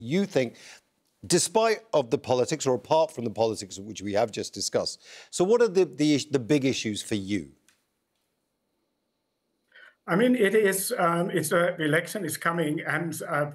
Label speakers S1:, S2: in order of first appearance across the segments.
S1: you think, despite of the politics or apart from the politics which we have just discussed. So what are the big issues for you?
S2: I mean, it is. The election is coming, and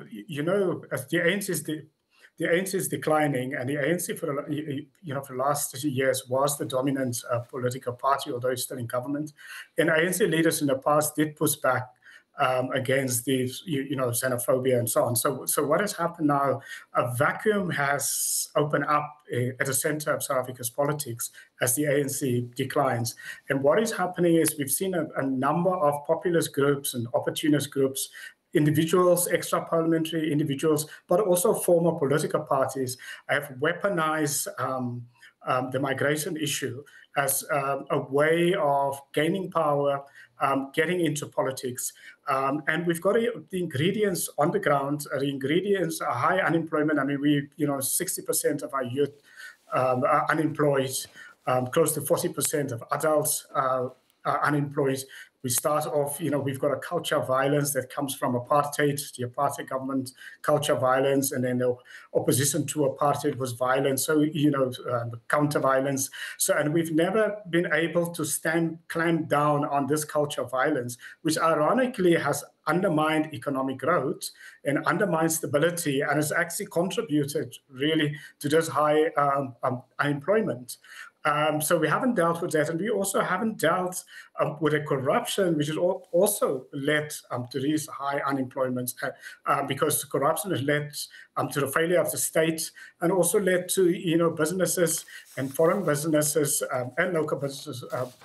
S2: as the ANC is declining, and the ANC for the last years was the dominant political party, although it's still in government. And ANC leaders in the past did push back against the xenophobia and so on. So what has happened now? A vacuum has opened up at the center of South Africa's politics as the ANC declines. And what is happening is we've seen a number of populist groups and opportunist groups, individuals, extra-parliamentary individuals, but also former political parties have weaponized the migration issue as a way of gaining power, getting into politics. And we've got the ingredients on the ground. The ingredients are high unemployment. I mean, 60% of our youth are unemployed. Close to 40% of adults are unemployed. We start off, we've got a culture of violence that comes from apartheid, the apartheid government culture violence, and then the opposition to apartheid was violence, so, counter violence. So, and we've never been able to clamp down on this culture of violence, which ironically has undermined economic growth and undermined stability, and has actually contributed really to this high unemployment. So we haven't dealt with that, and we also haven't dealt with the corruption, which has also led to these high unemployments, because corruption has led to the failure of the state, and also led to businesses and foreign businesses and local businesses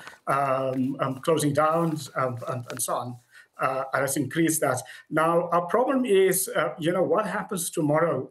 S2: closing down and so on. Has increased that. Now our problem is, what happens tomorrow?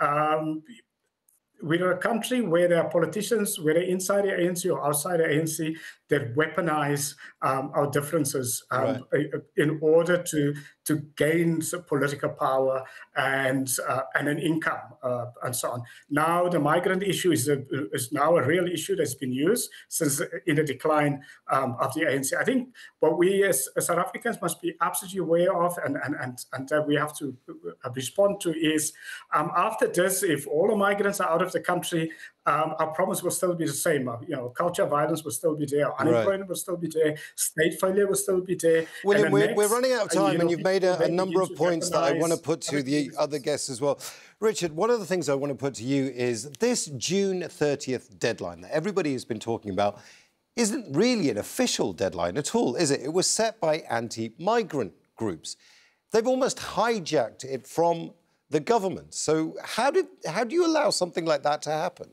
S2: We're a country where there are politicians, whether inside the ANC or outside the ANC, that weaponize our differences in order to gain political power and an income and so on. Now the migrant issue is now a real issue that's been used since in the decline of the ANC. I think what we as South Africans must be absolutely aware of and that we have to respond to is after this, if all the migrants are out of the country, our promise will still be the same. Culture of violence will still be there. Unemployment will still be there. State failure will still be there.
S1: William, we're running out of time, and you've made a number of points that I want to put to the other guests as well. Richard, one of the things I want to put to you is this June 30th deadline that everybody has been talking about isn't really an official deadline at all, is it? It was set by anti-migrant groups. They've almost hijacked it from the government. So how do you allow something like that to happen?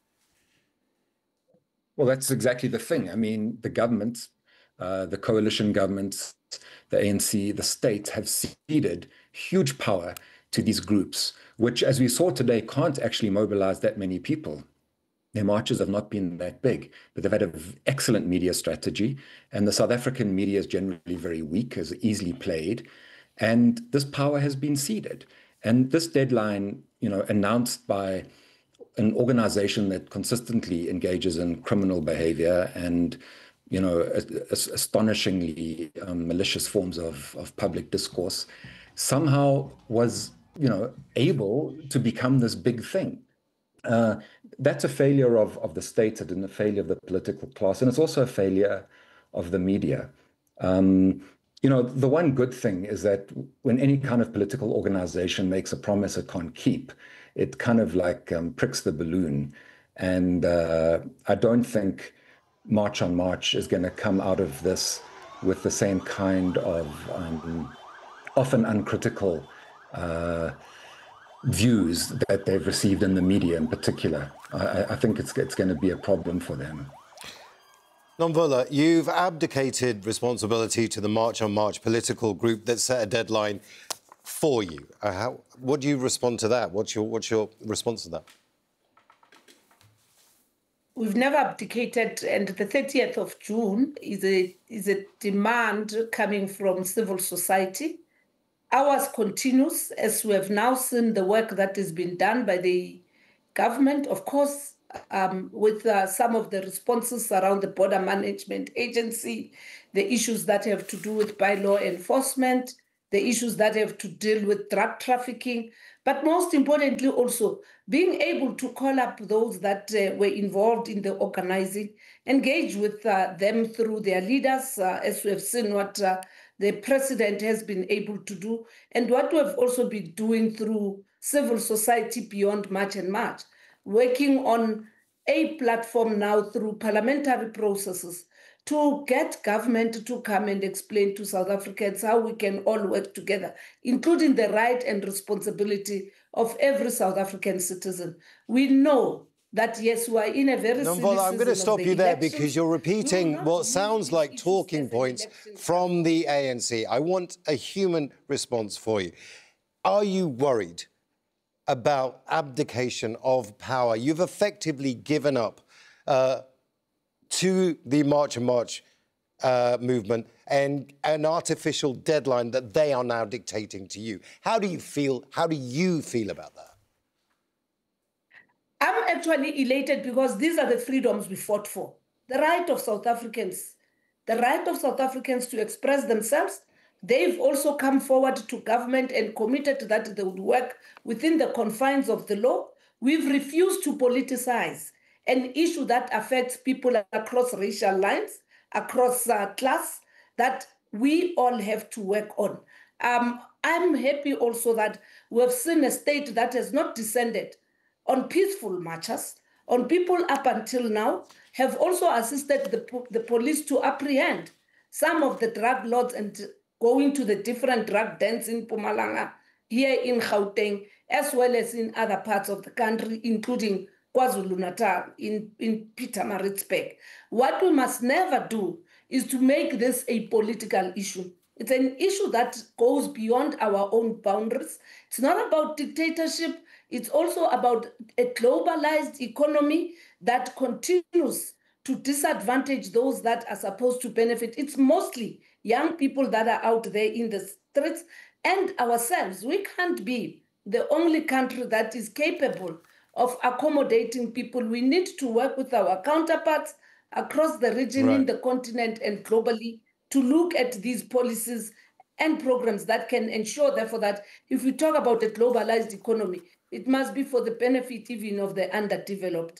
S3: Well, that's exactly the thing. I mean, the government, the coalition governments, the ANC, the state have ceded huge power to these groups, which, as we saw today, can't actually mobilize that many people. Their marches have not been that big, but they've had an excellent media strategy. And the South African media is generally very weak, is easily played. And this power has been ceded. And this deadline, announced by an organization that consistently engages in criminal behavior and, astonishingly malicious forms of public discourse, somehow was, able to become this big thing. That's a failure of the state and a failure of the political class. And it's also a failure of the media. The one good thing is that when any kind of political organization makes a promise it can't keep, it kind of like pricks the balloon. And I don't think March on March is going to come out of this with the same kind of often uncritical views that they've received in the media in particular. I think it's going to be a problem for them.
S1: Nomvula, you've abdicated responsibility to the March on March political group that set a deadline for you. What do you respond to that? What's your response to that?
S4: We've never abdicated, and the 30th of June is a demand coming from civil society. Ours continues, as we have now seen the work that has been done by the government, of course, with some of the responses around the Border Management Agency, the issues that have to do with bylaw enforcement, the issues that have to deal with drug trafficking. But most importantly also, being able to call up those that were involved in the organizing, engage with them through their leaders, as we have seen what the president has been able to do, and what we have also been doing through civil society beyond March and March, working on a platform now through parliamentary processes to get government to come and explain to South Africans how we can all work together, including the right and responsibility of every South African citizen. We know that, yes, we are in a very serious season.
S1: I'm going to stop you there because you're repeating what sounds like talking points from the ANC. I want a human response for you. Are you worried about abdication of power? You've effectively given up to the March and March movement and an artificial deadline that they are now dictating to you. How do you feel? How do you feel about that?
S4: I'm actually elated because these are the freedoms we fought for. The right of South Africans to express themselves. They've also come forward to government and committed that they would work within the confines of the law. We've refused to politicize an issue that affects people across racial lines, across class, that we all have to work on. I'm happy also that we have seen a state that has not descended on peaceful marches, on people up until now, have also assisted the police to apprehend some of the drug lords and going to the different drug dens in Mpumalanga, here in Gauteng, as well as in other parts of the country, including KwaZulu-Natal, in Pietermaritzburg. What we must never do is to make this a political issue. It's an issue that goes beyond our own boundaries. It's not about dictatorship. It's also about a globalized economy that continues to disadvantage those that are supposed to benefit. It's mostly young people that are out there in the streets and ourselves. We can't be the only country that is capable of accommodating people. We need to work with our counterparts across the region, in the continent and globally, to look at these policies and programs that can ensure, therefore, that if we talk about a globalized economy, it must be for the benefit even of the underdeveloped.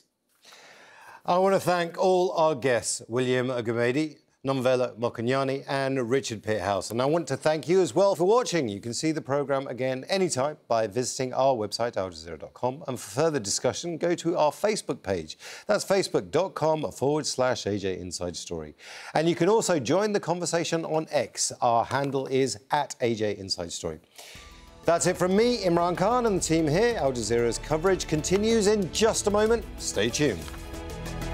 S1: I want to thank all our guests, William Gumede, Nomvula Mokonyane and Richard Peterhouse. And I want to thank you as well for watching. You can see the programme again anytime by visiting our website, aljazeera.com. And for further discussion, go to our Facebook page. That's facebook.com/AJ Inside Story. And you can also join the conversation on X. Our handle is @AJ Inside Story. That's it from me, Imran Khan, and the team here. Al Jazeera's coverage continues in just a moment. Stay tuned.